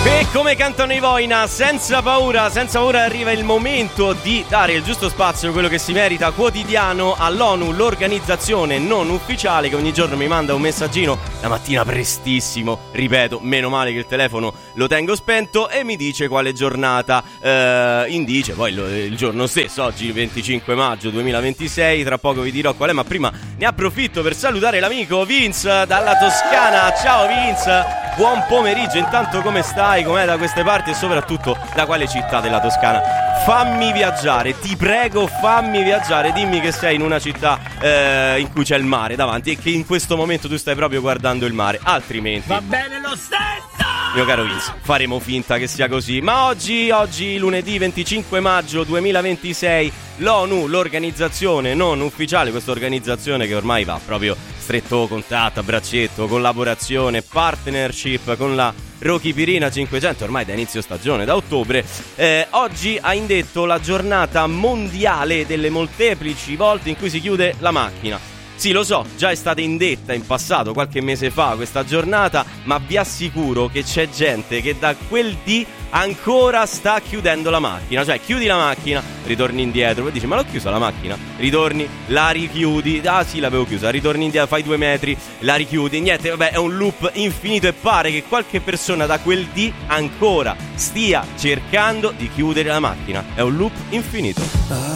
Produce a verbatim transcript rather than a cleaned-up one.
E come cantano i Voina, senza paura, senza paura arriva il momento di dare il giusto spazio, quello che si merita, quotidiano all'ONU, l'organizzazione non ufficiale che ogni giorno mi manda un messaggino la mattina prestissimo, ripeto, meno male che il telefono lo tengo spento, e mi dice quale giornata eh, indice, poi lo, il giorno stesso, oggi venticinque maggio duemilaventisei, tra poco vi dirò qual è, ma prima ne approfitto per salutare l'amico Vince dalla Toscana. Ciao Vince, buon pomeriggio, intanto come stai? Com'è da queste parti e soprattutto da quale città della Toscana? Fammi viaggiare, ti prego, fammi viaggiare, dimmi che sei in una città eh, in cui c'è il mare davanti e che in questo momento tu stai proprio guardando il mare, altrimenti va bene lo stesso! Mio caro Vince, faremo finta che sia così. Ma oggi, oggi lunedì venticinque maggio duemilaventisei, l'ONU, l'organizzazione non ufficiale, questa organizzazione che ormai va proprio stretto contatto, a braccetto, collaborazione, partnership con la Rochipirina cinquecento, ormai da inizio stagione, da ottobre, eh, oggi ha indetto la giornata mondiale delle molteplici volte in cui si chiude la macchina. Sì, lo so, già è stata indetta in passato, qualche mese fa, questa giornata, ma vi assicuro che c'è gente che da quel dì ancora sta chiudendo la macchina. Cioè, chiudi la macchina, ritorni indietro, poi dici, ma l'ho chiusa la macchina? Ritorni, la richiudi, ah sì, l'avevo chiusa, ritorni indietro, fai due metri, la richiudi, niente, vabbè, è un loop infinito e pare che qualche persona da quel dì ancora stia cercando di chiudere la macchina. È un loop infinito.